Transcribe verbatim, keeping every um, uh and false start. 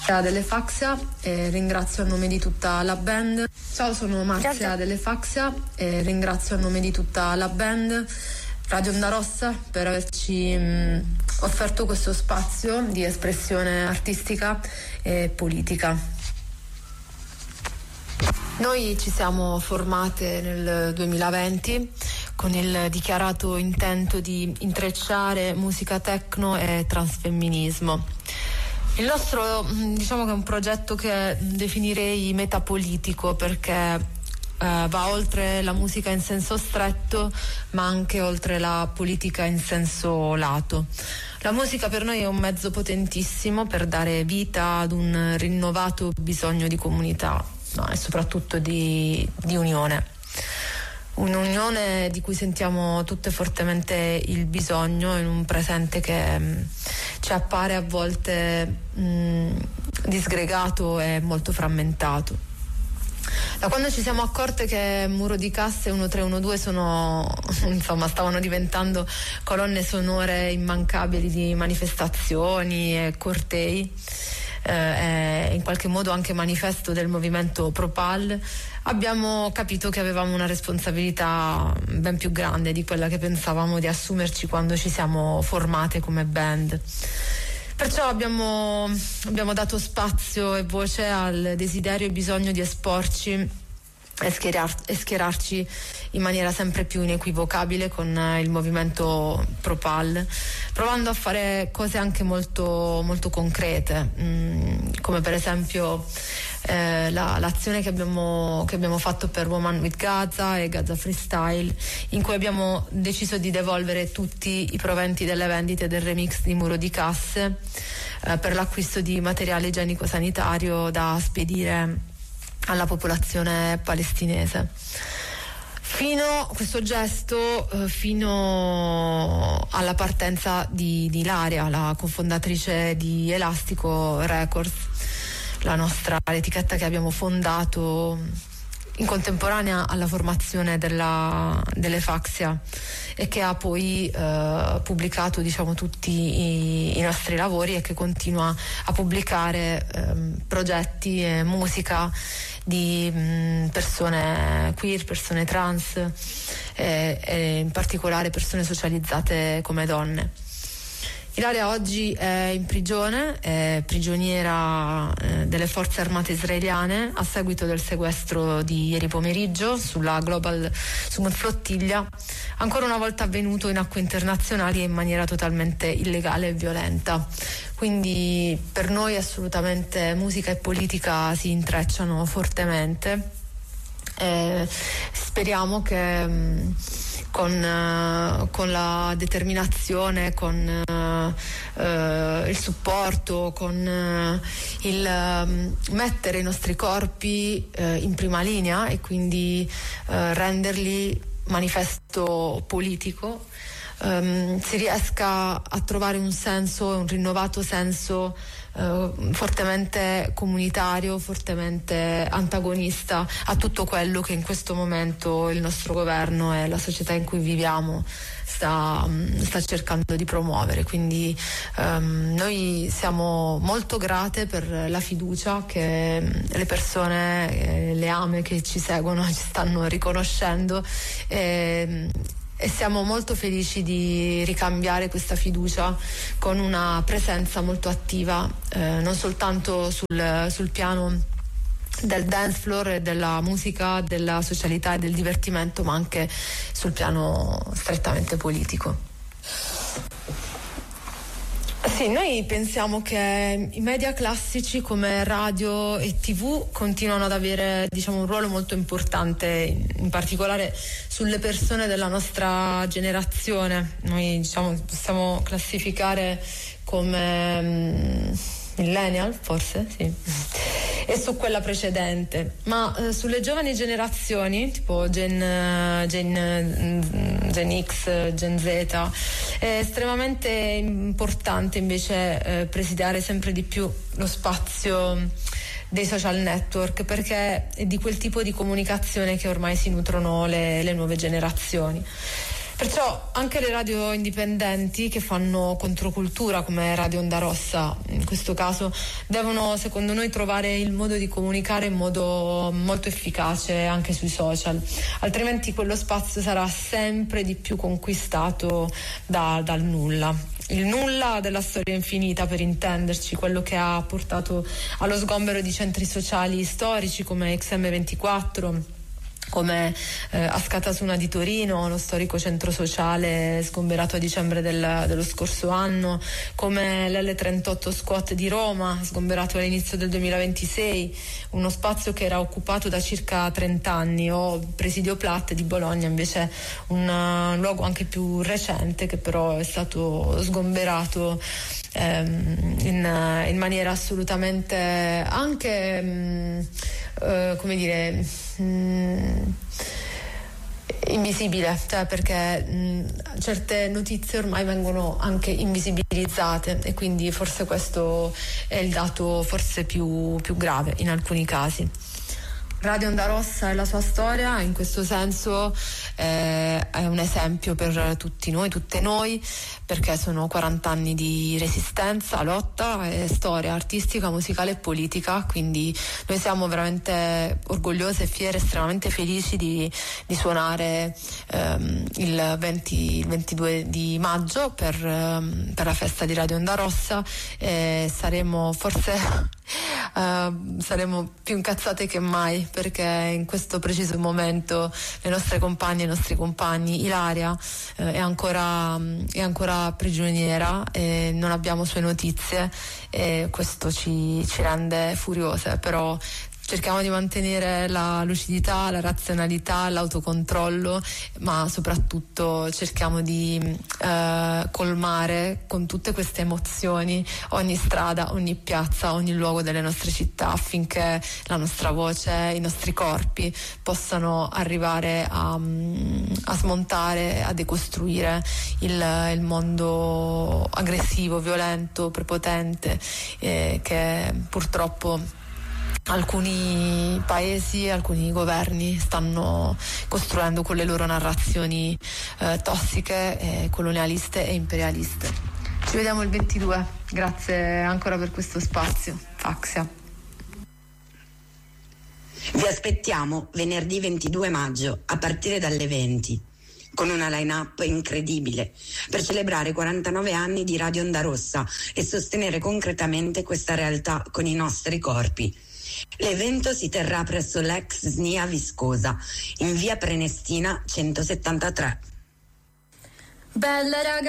delle Faxia e ringrazio a nome di tutta la band. Ciao, sono Marzia delle Faxia e ringrazio a nome di tutta la band Radio Onda Rossa per averci mh, offerto questo spazio di espressione artistica e politica. Noi ci siamo formate nel duemilaventi con il dichiarato intento di intrecciare musica techno e transfemminismo. Il nostro, diciamo che è un progetto che definirei metapolitico, perché Uh, va oltre la musica in senso stretto, ma anche oltre la politica in senso lato. La musica per noi è un mezzo potentissimo per dare vita ad un rinnovato bisogno di comunità, no, e soprattutto di, di unione. Un'unione di cui sentiamo tutte fortemente il bisogno in un presente che mh, ci appare a volte mh, disgregato e molto frammentato. Da quando ci siamo accorte che Muro di Casse e uno tre uno due sono, insomma, stavano diventando colonne sonore immancabili di manifestazioni e cortei, eh, e in qualche modo anche manifesto del movimento Propal, abbiamo capito che avevamo una responsabilità ben più grande di quella che pensavamo di assumerci quando ci siamo formate come band. Perciò abbiamo, abbiamo dato spazio e voce al desiderio e bisogno di esporci e, schierar, e schierarci in maniera sempre più inequivocabile con il movimento Propal, provando a fare cose anche molto, molto concrete, mh, come per esempio eh, la, l'azione che abbiamo, che abbiamo fatto per Woman with Gaza e Gaza Freestyle, in cui abbiamo deciso di devolvere tutti i proventi delle vendite del remix di Muro di Casse eh, per l'acquisto di materiale igienico sanitario da spedire alla popolazione palestinese. Fino a questo gesto, eh, fino alla partenza di, di Ilaria, la cofondatrice di Elastico Records, la nostra l'etichetta che abbiamo fondato in contemporanea alla formazione della, delle Faxia e che ha poi eh, pubblicato, diciamo, tutti i, i nostri lavori e che continua a pubblicare eh, progetti e musica di mh, persone queer, persone trans e, e in particolare persone socializzate come donne. Ilaria oggi è in prigione, è prigioniera eh, delle forze armate israeliane a seguito del sequestro di ieri pomeriggio sulla Global Summit Flottiglia, ancora una volta avvenuto in acque internazionali e in maniera totalmente illegale e violenta. Quindi per noi assolutamente musica e politica si intrecciano fortemente. Eh, speriamo che mh, con, uh, con la determinazione, con uh, uh, il supporto, con uh, il uh, mettere i nostri corpi uh, in prima linea e quindi uh, renderli manifesto politico, um, si riesca a trovare un senso, un rinnovato senso Uh, fortemente comunitario, fortemente antagonista a tutto quello che in questo momento il nostro governo e la società in cui viviamo sta, um, sta cercando di promuovere. Quindi um, noi siamo molto grate per la fiducia che le persone, eh, le ame che ci seguono ci stanno riconoscendo e, e siamo molto felici di ricambiare questa fiducia con una presenza molto attiva, eh, non soltanto sul, sul piano del dance floor e della musica, della socialità e del divertimento, ma anche sul piano strettamente politico. Sì, noi pensiamo che i media classici come radio e tivù continuano ad avere, diciamo, un ruolo molto importante, in particolare sulle persone della nostra generazione. Noi, diciamo, possiamo classificare come um, millennial, forse, sì, e su quella precedente, ma eh, sulle giovani generazioni tipo Gen, Gen, Gen X, Gen Z, è estremamente importante invece eh, presidiare sempre di più lo spazio dei social network, perché è di quel tipo di comunicazione che ormai si nutrono le, le nuove generazioni. Perciò anche le radio indipendenti che fanno controcultura, come Radio Onda Rossa in questo caso, devono secondo noi trovare il modo di comunicare in modo molto efficace anche sui social, altrimenti quello spazio sarà sempre di più conquistato da, dal nulla. Il nulla della storia infinita, per intenderci, quello che ha portato allo sgombero di centri sociali storici come X M ventiquattro, come eh, Ascatasuna di Torino, lo storico centro sociale sgomberato a dicembre del, dello scorso anno, come l'L trentotto Squat di Roma, sgomberato all'inizio del duemilaventisei, uno spazio che era occupato da circa trenta anni, o Presidio Platte di Bologna, invece un, un luogo anche più recente che però è stato sgomberato ehm, in, in maniera assolutamente anche mh, eh, come dire mh, invisibile, cioè perché mh, certe notizie ormai vengono anche invisibilizzate, e quindi forse questo è il dato forse più, più grave in alcuni casi. Radio Onda Rossa e la sua storia in questo senso eh, è un esempio per tutti noi, tutte noi, perché sono quaranta anni di resistenza, lotta e storia artistica, musicale e politica, quindi noi siamo veramente orgogliose e fiere, estremamente felici di, di suonare ehm, il, venti, il ventidue di maggio per, ehm, per la festa di Radio Onda Rossa, e saremo forse Uh, saremo più incazzate che mai, perché in questo preciso momento le nostre compagne e i nostri compagni, Ilaria uh, è ancora um, è ancora prigioniera e non abbiamo sue notizie, e questo ci, ci rende furiose, però cerchiamo di mantenere la lucidità, la razionalità, l'autocontrollo, ma soprattutto cerchiamo di eh, colmare con tutte queste emozioni ogni strada, ogni piazza, ogni luogo delle nostre città, affinché la nostra voce, i nostri corpi possano arrivare a, a smontare, a decostruire il, il mondo aggressivo, violento, prepotente, eh, che purtroppo alcuni paesi, alcuni governi stanno costruendo con le loro narrazioni eh, tossiche, eh, colonialiste e imperialiste. Ci vediamo il ventidue, grazie ancora per questo spazio. Faxia. Vi aspettiamo venerdì ventidue maggio a partire dalle venti, con una line-up incredibile, per celebrare i quarantanove anni di Radio Onda Rossa e sostenere concretamente questa realtà con i nostri corpi. L'evento si terrà presso l'ex S N I A Viscosa, in via Prenestina centosettantatré. Bella raga.